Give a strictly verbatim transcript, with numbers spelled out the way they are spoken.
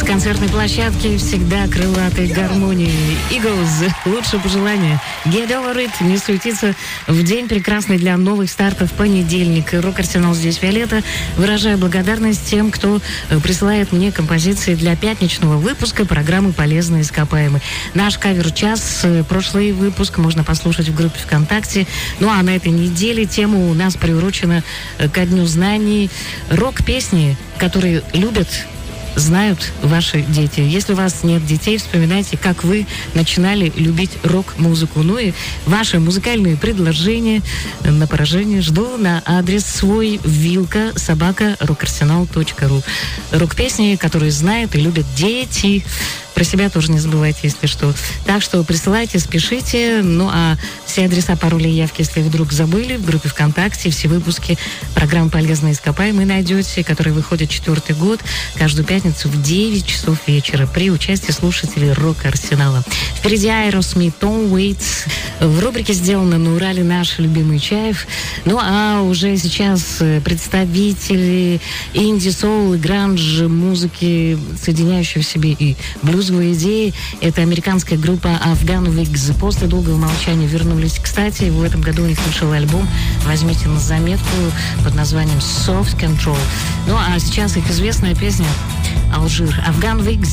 концертной площадке всегда крылатой гармонии. Eagles. Лучшее пожелание. Get over it. Не суетиться в день прекрасный для новых стартов понедельник. Рок-арсенал здесь Виолетта. Выражаю благодарность тем, кто присылает мне композиции для пятничного выпуска программы «Полезные ископаемые». Наш кавер-час, прошлый выпуск можно послушать в группе ВКонтакте. Ну а на этой неделе тема у нас приурочена ко Дню знаний. Рок-песни, которые любят, знают ваши дети. Если у вас нет детей, вспоминайте, как вы начинали любить рок-музыку. Ну и ваши музыкальные предложения на поражение жду на адрес свой вилка собака рокарсенал точка ру. Рок-песни, которые знают и любят дети. Про себя тоже не забывайте, если что. Так что присылайте, спешите. Ну а все адреса, пароли и явки, если вдруг забыли, в группе ВКонтакте все выпуски программы «Полезные ископаемые» найдете, которые выходят четвертый год, каждую пятницу в девять часов вечера при участии слушателей «Рок-арсенала». Впереди Aerosmith, Tom Waits. В рубрике «Сделано на Урале» наш любимый Чаев. Ну а уже сейчас представители инди-соул и гранж музыки, соединяющие в себе и блюзовые идеи. Это американская группа Afghan Wigs. После долгого молчания вернулись. Кстати, в этом году у них вышел альбом. Возьмите на заметку под названием Soft Control. Ну а сейчас их известная песня «Алжир». Afghan Wigs.